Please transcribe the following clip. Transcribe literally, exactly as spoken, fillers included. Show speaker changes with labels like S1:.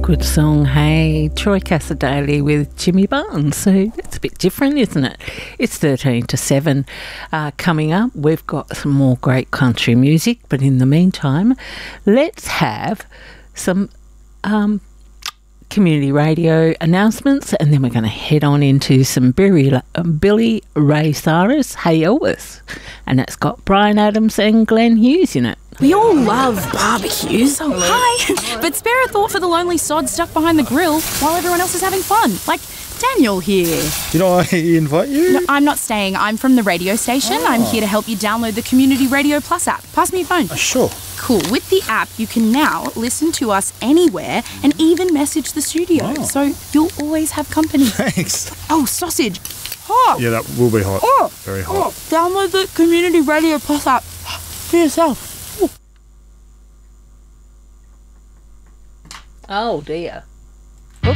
S1: Good song, hey, Troy Cassadaly with Jimmy Barnes. So it's a bit different, isn't it? It's thirteen to seven. Uh, coming up, we've got some more great country music, but in the meantime, let's have some um, community radio announcements, and then we're going to head on into some Billy, Billy Ray Cyrus, Hey Elvis, and that's got Brian Adams and Glenn Hughes in it.
S2: We all love barbecues. Oh, hi. But spare a thought for the lonely sod stuck behind the grill while everyone else is having fun. Like Daniel here.
S3: Did I invite you?
S2: No, I'm not staying. I'm from the radio station. Oh. I'm here to help you download the Community Radio Plus app. Pass me your phone.
S3: Uh, sure.
S2: Cool. With the app, you can now listen to us anywhere and even message the studio. Oh. So you'll always have company.
S3: Thanks.
S2: Oh, sausage. Hot.
S3: Yeah, that will be hot.
S2: Oh.
S3: Very hot.
S2: Oh. Download the Community Radio Plus app for yourself.
S1: Oh dear.